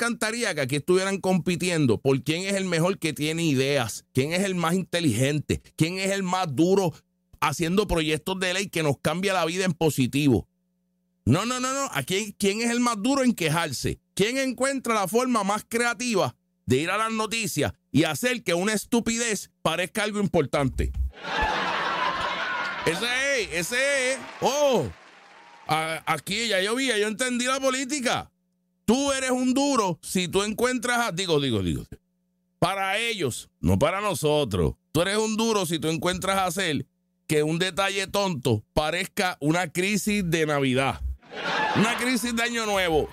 encantaría que aquí estuvieran compitiendo por quién es el mejor que tiene ideas, quién es el más inteligente, quién es el más duro haciendo proyectos de ley que nos cambia la vida en positivo. No. Aquí, ¿quién es el más duro en quejarse? ¿Quién encuentra la forma más creativa de ir a las noticias y hacer que una estupidez parezca algo importante? Ese es. Aquí ya yo entendí la política. Tú eres un duro si tú encuentras digo. Para ellos, no para nosotros. Tú eres un duro si tú encuentras hacer que un detalle tonto parezca una crisis de Navidad. Una crisis de Año Nuevo.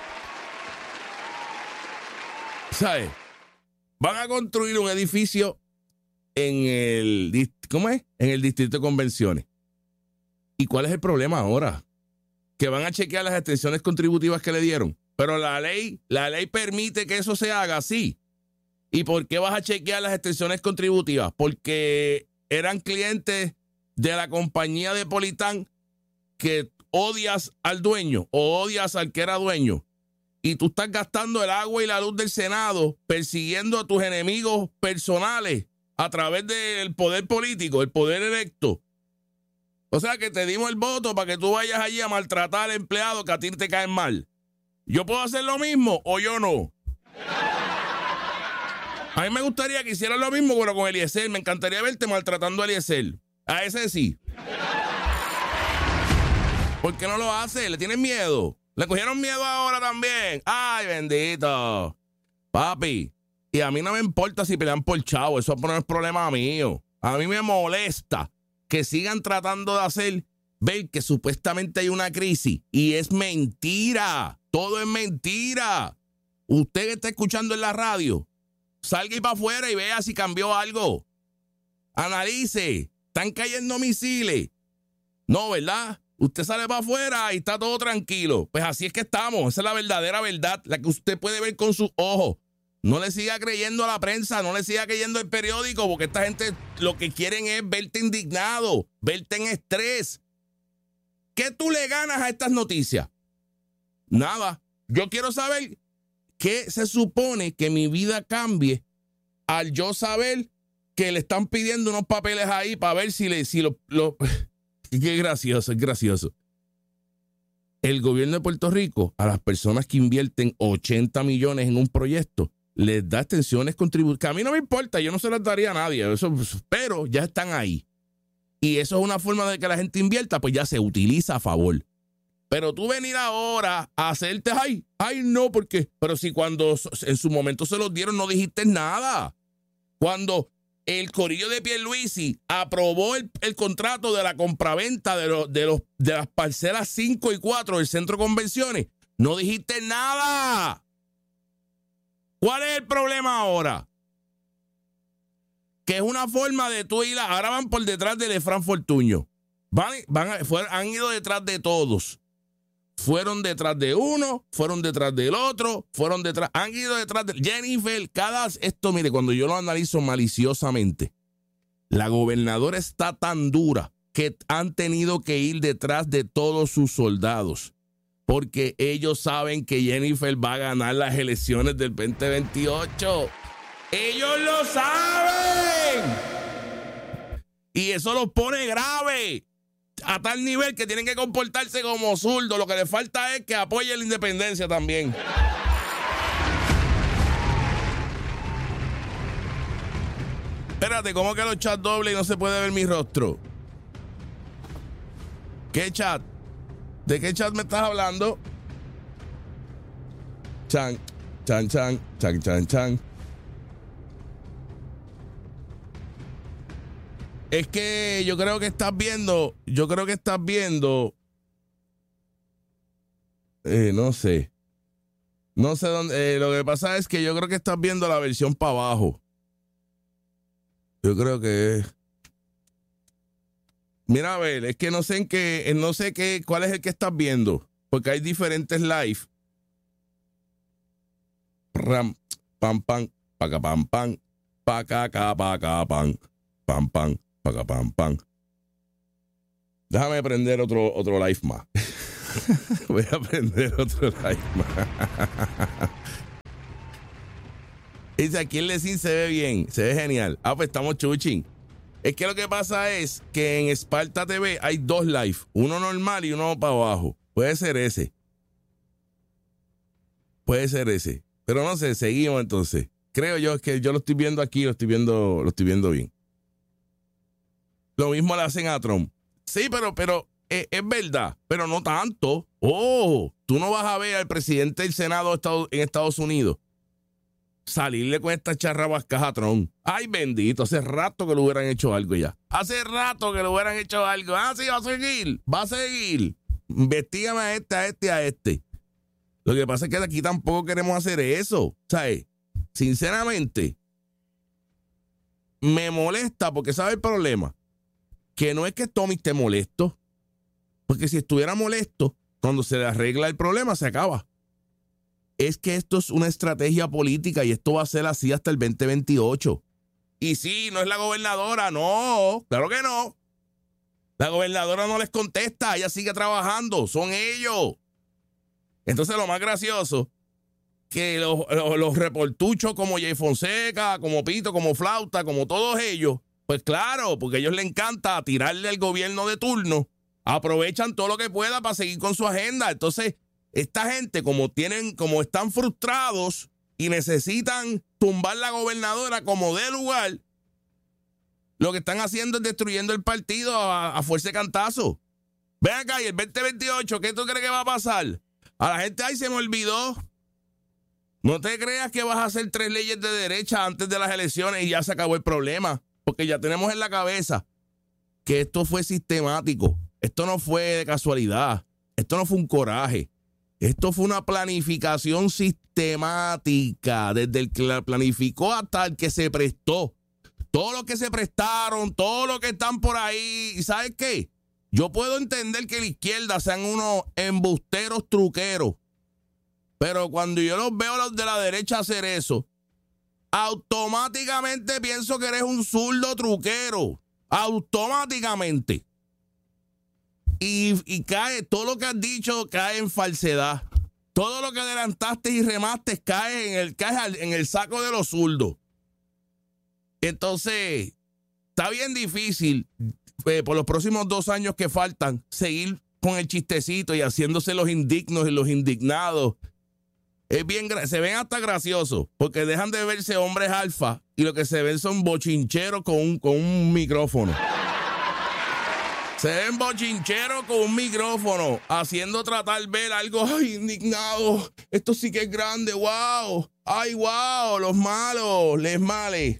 ¿Sabes? Van a construir un edificio en el distrito de convenciones. ¿Y cuál es el problema ahora? Que van a chequear las extensiones contributivas que le dieron. Pero la ley permite que eso se haga así. ¿Y por qué vas a chequear las extensiones contributivas? Porque eran clientes de la compañía de Politán que odias al dueño o odias al que era dueño. Y tú estás gastando el agua y la luz del Senado persiguiendo a tus enemigos personales a través del poder político, el poder electo. O sea que te dimos el voto para que tú vayas allí a maltratar al empleado que a ti te caen mal. ¿Yo puedo hacer lo mismo o yo no? A mí me gustaría que hicieran lo mismo pero con Eliezer. Me encantaría verte maltratando a Eliezer. A ese sí. ¿Por qué no lo hace? ¿Le tienen miedo? ¿Le cogieron miedo ahora también? ¡Ay, bendito! Papi, y a mí no me importa si pelean por chavo. Eso no es problema mío. A mí me molesta que sigan tratando de ver que supuestamente hay una crisis. Y es mentira. Todo es mentira. Usted que está escuchando en la radio, salga y para afuera y vea si cambió algo. Analice. Están cayendo misiles. No, ¿verdad? Usted sale para afuera y está todo tranquilo. Pues así es que estamos. Esa es la verdadera verdad, la que usted puede ver con sus ojos. No le siga creyendo a la prensa, no le siga creyendo al periódico, porque esta gente lo que quieren es verte indignado, verte en estrés. ¿Qué tú le ganas a estas noticias? Nada. Yo quiero saber qué se supone que mi vida cambie al yo saber que le están pidiendo unos papeles ahí para ver si lo Qué gracioso, es gracioso. El gobierno de Puerto Rico, a las personas que invierten 80 millones en un proyecto, les da extensiones contributivas. Que a mí no me importa, yo no se las daría a nadie, pero ya están ahí. Y eso es una forma de que la gente invierta, pues ya se utiliza a favor. Pero tú venir ahora a hacerte, ay no, porque, pero si cuando en su momento se los dieron no dijiste nada. Cuando el corillo de Pierluisi aprobó el contrato de la compraventa de las parcelas 5 y 4 del centro de convenciones, no dijiste nada. ¿Cuál es el problema ahora? Que es una forma de tú ir, ahora van por detrás de Efraín Fortuño. Han ido detrás de todos. Fueron detrás de uno, fueron detrás del otro, han ido detrás de Jennifer. Mire, cuando yo lo analizo maliciosamente, la gobernadora está tan dura que han tenido que ir detrás de todos sus soldados, porque ellos saben que Jennifer va a ganar las elecciones del 2028. ¡Ellos lo saben! Y eso los pone grave. A tal nivel que tienen que comportarse como zurdos. Lo que les falta es que apoyen la independencia también. Espérate, ¿cómo que los chats dobles y no se puede ver mi rostro? ¿Qué chat? ¿De qué chat me estás hablando? Chan, chan, chan, chan, chan, chan. Es que yo creo que estás viendo, no sé dónde, lo que pasa es que yo creo que estás viendo la versión para abajo. Yo creo que es. Mira, a ver, es que no sé cuál es el que estás viendo, porque hay diferentes live. Ram, pam, pam, paca, pam, pam, paca, paca, pam, pam, pam. Paca, pam, pam. Déjame prender otro live más. Voy a prender otro live más. Dice, aquí el Lecín se ve bien, se ve genial. Ah, pues estamos chuchín. Es que lo que pasa es que en Esparta TV hay 2 live, uno normal y uno para abajo. Puede ser ese. Pero no sé, seguimos entonces. Creo yo que yo lo estoy viendo aquí, lo estoy viendo bien. Lo mismo le hacen a Trump. Sí, pero es verdad, pero no tanto. Oh, tú no vas a ver al presidente del Senado en Estados Unidos salirle con esta charrabascaja a Trump. Ay, bendito, hace rato que le hubieran hecho algo ya. Hace rato que le hubieran hecho algo. Ah, sí, va a seguir. Investígame a este. Lo que pasa es que aquí tampoco queremos hacer eso. ¿Sabes? Sinceramente, me molesta porque ¿sabe el problema? Que no es que Tommy esté molesto. Porque si estuviera molesto, cuando se le arregla el problema, se acaba. Es que esto es una estrategia política y esto va a ser así hasta el 2028. Y sí, no es la gobernadora, no, claro que no. La gobernadora no les contesta, ella sigue trabajando, son ellos. Entonces lo más gracioso, que los reportuchos como Jay Fonseca, como Pito, como Flauta, como todos ellos, pues claro, porque a ellos les encanta tirarle al gobierno de turno, aprovechan todo lo que pueda para seguir con su agenda. Entonces, esta gente, como están frustrados y necesitan tumbar la gobernadora como de lugar, lo que están haciendo es destruyendo el partido a fuerza de cantazo. Ven acá, y el 2028, ¿qué tú crees que va a pasar? A la gente, ay, se me olvidó. No te creas que vas a hacer 3 leyes de derecha antes de las elecciones y ya se acabó el problema. Porque ya tenemos en la cabeza que esto fue sistemático. Esto no fue de casualidad. Esto no fue un coraje. Esto fue una planificación sistemática, desde el que la planificó hasta el que se prestó. Todos los que se prestaron, todos los que están por ahí. ¿Y sabes qué? Yo puedo entender que la izquierda sean unos embusteros truqueros, pero cuando yo los veo a los de la derecha hacer eso, automáticamente pienso que eres un zurdo truquero. Automáticamente. Y cae, todo lo que has dicho cae en falsedad. Todo lo que adelantaste y remaste cae en el saco de los zurdos. Entonces, está bien difícil por los próximos 2 años que faltan seguir con el chistecito y haciéndose los indignos y los indignados. Se ven hasta graciosos porque dejan de verse hombres alfa y lo que se ven son bochincheros con un micrófono. Se ven bochincheros con un micrófono, haciendo tratar ver algo, ay, indignado, esto sí que es grande, wow, ay, wow, los malos, les males.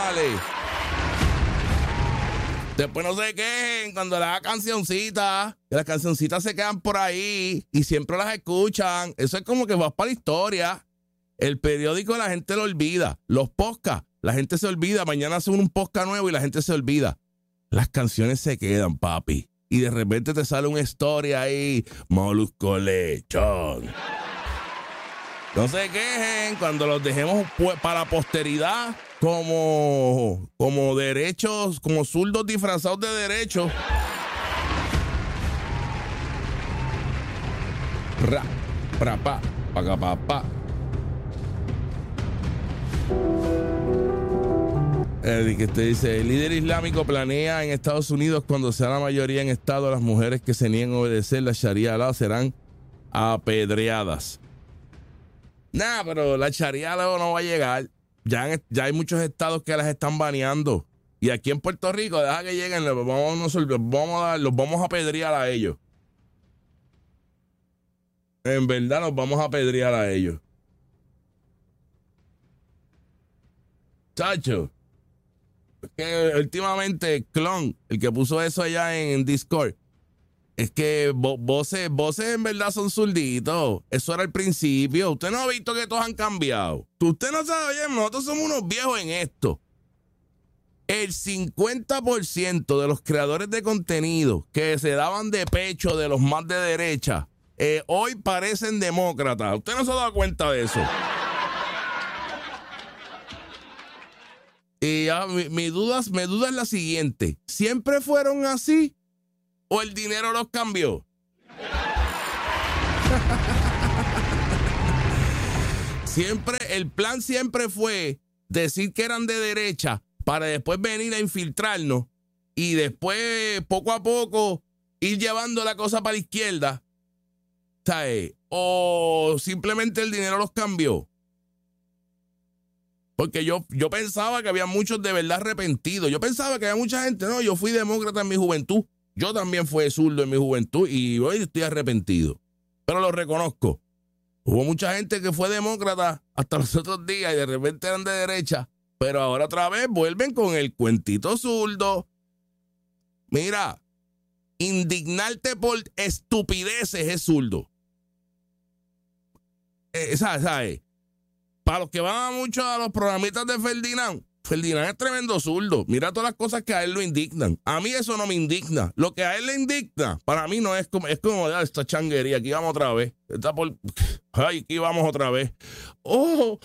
Después no se quejen cuando le haga cancioncitas, que las cancioncitas se quedan por ahí y siempre las escuchan. Eso es como que vas para la historia. El periódico la gente lo olvida, los podcasts, la gente se olvida, mañana hacen un podcast nuevo y la gente se olvida. Las canciones se quedan, papi. Y de repente te sale una historia ahí. Molusco Lechón. No se quejen cuando los dejemos para la posteridad como derechos, como zurdos disfrazados de derechos. Ra, pra, pa, pa, pa, pa. Que te dice, el líder islámico planea en Estados Unidos cuando sea la mayoría en estado, las mujeres que se nieguen a obedecer la Sharia law serán apedreadas. Nah, pero la Sharia law no va a llegar. Ya hay muchos estados que las están baneando. Y aquí en Puerto Rico, deja que lleguen, los vamos a apedrear a ellos. En verdad, los vamos a apedrear a ellos. Chacho. Que últimamente Clon, el que puso eso allá en Discord, es que voces en verdad son zurditos. Eso era el principio. Usted no ha visto que todos han cambiado. Usted no sabe, oye, nosotros somos unos viejos en esto. El 50% de los creadores de contenido que se daban de pecho de los más de derecha, hoy parecen demócratas. Usted no se ha dado cuenta de eso. Y mi duda es la siguiente. ¿Siempre fueron así o el dinero los cambió? El plan siempre fue decir que eran de derecha para después venir a infiltrarnos y después, poco a poco, ir llevando la cosa para la izquierda, ¿sabes? O simplemente el dinero los cambió. Porque yo pensaba que había muchos de verdad arrepentidos. Yo pensaba que había mucha gente. No, yo fui demócrata en mi juventud. Yo también fui zurdo en mi juventud y hoy estoy arrepentido. Pero lo reconozco. Hubo mucha gente que fue demócrata hasta los otros días y de repente eran de derecha. Pero ahora otra vez vuelven con el cuentito zurdo. Mira, indignarte por estupideces es zurdo. ¿Sabes? Para los que van mucho a los programitas de Ferdinand, Ferdinand es tremendo zurdo. Mira todas las cosas que a él lo indignan. A mí eso no me indigna. Lo que a él le indigna, para mí no es como esta changuería. Aquí vamos otra vez. Ay, aquí vamos otra vez. Oh.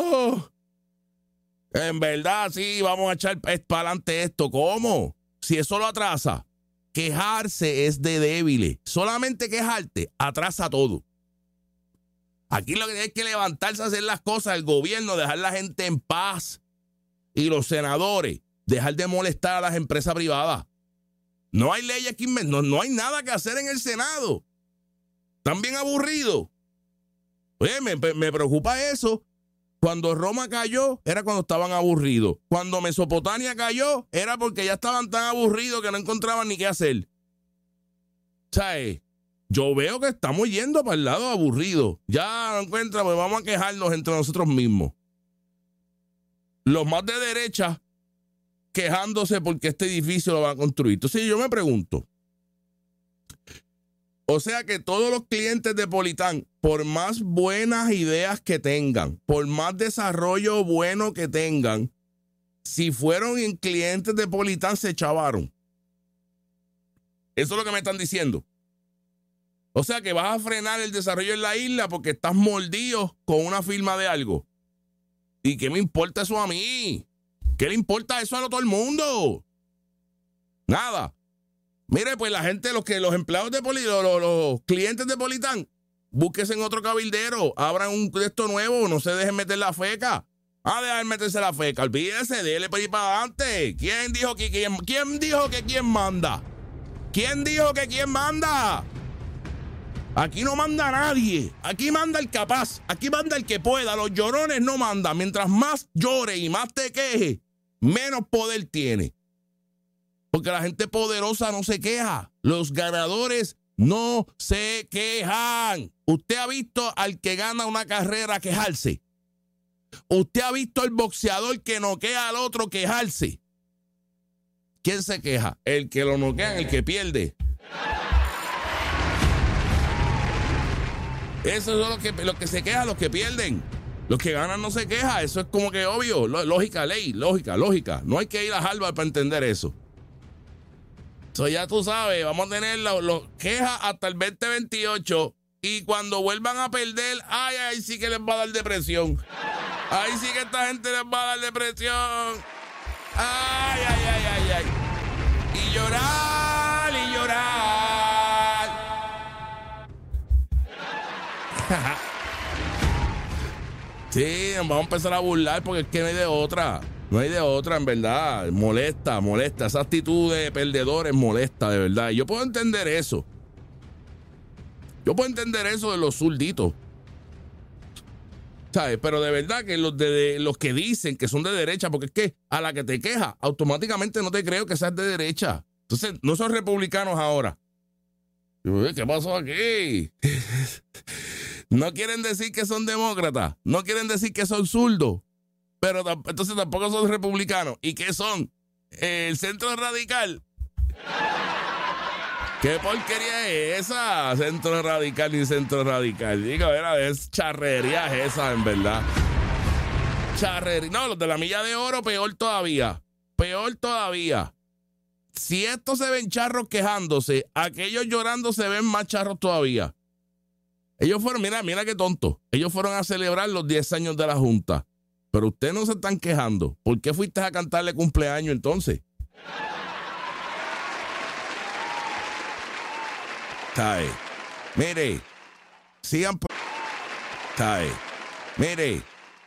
En verdad, sí, vamos a echar para adelante esto. ¿Cómo? Si eso lo atrasa. Quejarse es de débiles. Solamente quejarte atrasa todo. Aquí lo que hay que levantarse a hacer las cosas, el gobierno, dejar a la gente en paz. Y los senadores, dejar de molestar a las empresas privadas. No hay leyes que no hay nada que hacer en el Senado. Están bien aburridos. Oye, me preocupa eso. Cuando Roma cayó, era cuando estaban aburridos. Cuando Mesopotamia cayó, era porque ya estaban tan aburridos que no encontraban ni qué hacer. ¿Sabes? Yo veo que estamos yendo para el lado aburrido. Ya no encuentra, pues vamos a quejarnos entre nosotros mismos. Los más de derecha quejándose porque este edificio lo van a construir. Entonces yo me pregunto, o sea que todos los clientes de Politán, por más buenas ideas que tengan, por más desarrollo bueno que tengan, si fueron clientes de Politán se chavaron. Eso es lo que me están diciendo. O sea que vas a frenar el desarrollo en la isla porque estás mordido con una firma de algo. ¿Y qué me importa eso a mí? ¿Qué le importa eso a todo el mundo? Nada. Mire, pues la gente, los empleados de los clientes de Politán, búsquense en otro cabildero, abran un de esto nuevo, no se dejen meter la feca. Dejar meterse la feca, olvídese, déle para ir para adelante. ¿Quién dijo que quién manda? ¿Quién dijo que quién manda? Aquí no manda nadie. Aquí manda el capaz. Aquí manda el que pueda. Los llorones no mandan. Mientras más llore y más te queje, menos poder tiene. Porque la gente poderosa no se queja. Los ganadores no se quejan. ¿Usted ha visto al que gana una carrera quejarse? ¿Usted ha visto al boxeador que noquea al otro quejarse? ¿Quién se queja? El que lo noquea, el que pierde. Esos son los que se quejan, los que pierden. Los que ganan no se quejan. Eso es como que obvio. Lógica, ley, lógica. No hay que ir a Harvard para entender eso. Eso ya tú sabes, vamos a tener los quejas hasta el 2028. Y cuando vuelvan a perder, ahí sí que les va a dar depresión. Ahí sí que esta gente les va a dar depresión. Ay. Y llorar. Sí, nos vamos a empezar a burlar porque es que no hay de otra. No hay de otra, en verdad. Molesta. Esa actitud de perdedores molesta, de verdad. Y yo puedo entender eso. De los zurditos. ¿Sabes? Pero de verdad que los que dicen que son de derecha, porque es que a la que te queja, automáticamente no te creo que seas de derecha. Entonces, no son republicanos ahora. ¿Qué pasó aquí? No quieren decir que son demócratas, no quieren decir que son zurdos, pero entonces tampoco son republicanos. ¿Y qué son? El centro radical. ¿Qué porquería es esa? Centro radical ni centro radical. Digo, es charrería esa, en verdad. Charrería. No, los de la milla de oro, peor todavía. Si estos se ven charros quejándose, aquellos llorando se ven más charros todavía. Ellos fueron, mira qué tonto. Ellos fueron a celebrar los 10 años de la Junta. Pero ustedes no se están quejando. ¿Por qué fuiste a cantarle cumpleaños entonces? ¿Sabe? Mire, sigan. ¿Sabe? Mire,